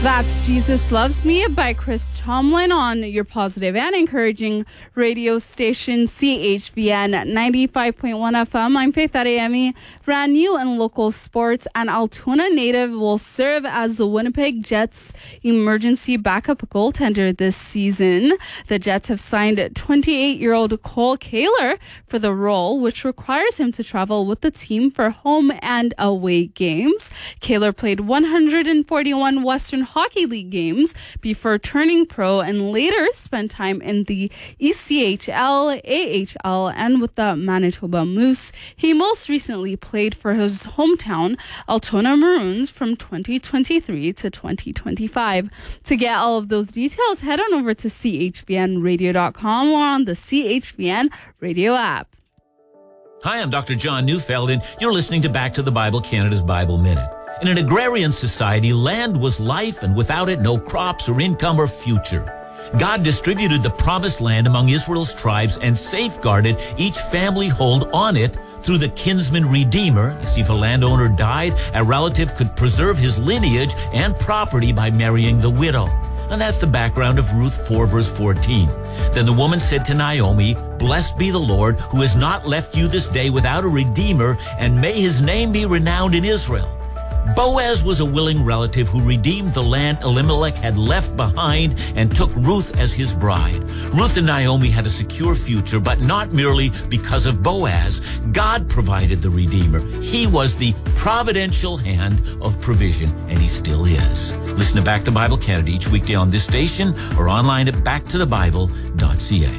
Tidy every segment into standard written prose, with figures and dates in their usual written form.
That's Jesus Loves Me by Chris Tomlin on your positive and encouraging radio station CHVN 95.1 FM. I'm Faith Arayemi. Brand new and local sports, and Altoona native will serve as the Winnipeg Jets emergency backup goaltender this season. The Jets have signed 28-year-old Cole Kaler for the role, which requires him to travel with the team for home and away games. Kaler played 141 Western Hockey League games before turning pro, and later spent time in the ECHL, AHL, and with the Manitoba Moose. He most recently played for his hometown, Altoona Maroons, from 2023 to 2025. To get all of those details, head on over to chvnradio.com or on the CHVN radio app. Hi, I'm Dr. John Neufeld, and you're listening to Back to the Bible, Canada's Bible Minute. In an agrarian society, land was life, and without it, no crops or income or future. God distributed the promised land among Israel's tribes and safeguarded each family hold on it through the kinsman redeemer. You see, if a landowner died, a relative could preserve his lineage and property by marrying the widow. And that's the background of Ruth 4, verse 14. Then the woman said to Naomi, "Blessed be the Lord, who has not left you this day without a redeemer, and may his name be renowned in Israel." Boaz was a willing relative who redeemed the land Elimelech had left behind and took Ruth as his bride. Ruth and Naomi had a secure future, but not merely because of Boaz. God provided the Redeemer. He was the providential hand of provision, and he still is. Listen to Back to Bible Canada each weekday on this station or online at backtothebible.ca.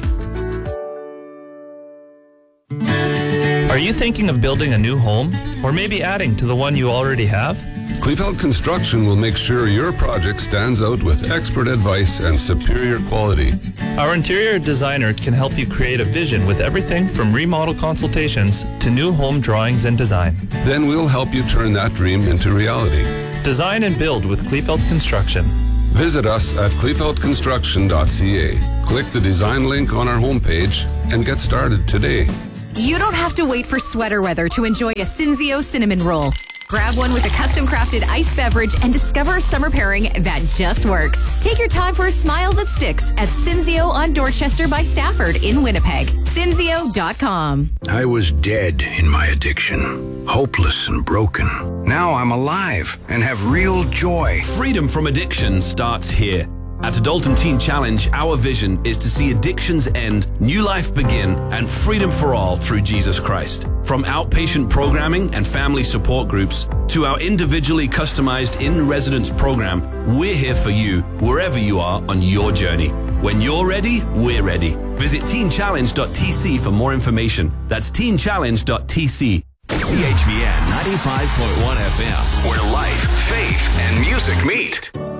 Are you thinking of building a new home, or maybe adding to the one you already have? Kleefeld Construction will make sure your project stands out with expert advice and superior quality. Our interior designer can help you create a vision with everything from remodel consultations to new home drawings and design. Then we'll help you turn that dream into reality. Design and build with Kleefeld Construction. Visit us at kleefeldconstruction.ca. Click the design link on our homepage and get started today. You don't have to wait for sweater weather to enjoy a Cinzio cinnamon roll. Grab one with a custom-crafted iced beverage and discover a summer pairing that just works. Take your time for a smile that sticks at Cinzio on Dorchester by Stafford in Winnipeg. Cinzio.com. I was dead in my addiction, hopeless and broken. Now I'm alive and have real joy. Freedom from addiction starts here. At Adultum Teen Challenge, our vision is to see addictions end, new life begin, and freedom for all through Jesus Christ. From outpatient programming and family support groups to our individually customized in-residence program, we're here for you wherever you are on your journey. When you're ready, we're ready. Visit teenchallenge.tc for more information. That's teenchallenge.tc. CHVN 95.1 FM, where life, faith, and music meet.